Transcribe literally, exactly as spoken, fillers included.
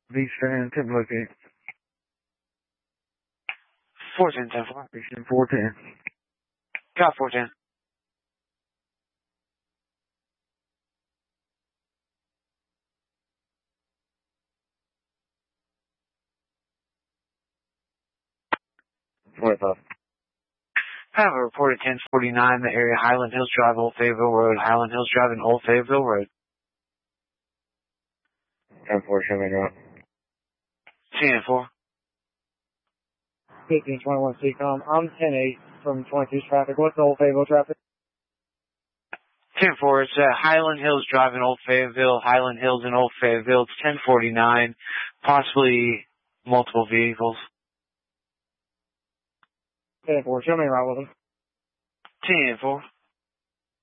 V-Strand, ten locate. four ten, ten four. Station four ten. Got four ten. twenty-five. I have a report at ten forty-nine, the area Highland Hills Drive, Old Fayetteville Road. Highland Hills Drive and Old Fayetteville Road. ten four, show me route. ten four. fifteen twenty-one C COM. I'm ten eight from twenty-two's traffic. What's the Old Fayetteville traffic? ten four, it's uh, Highland Hills Drive in Old Fayetteville, Highland Hills in Old Fayetteville. It's ten forty-nine, possibly multiple vehicles. ten four, show me route with them. ten four.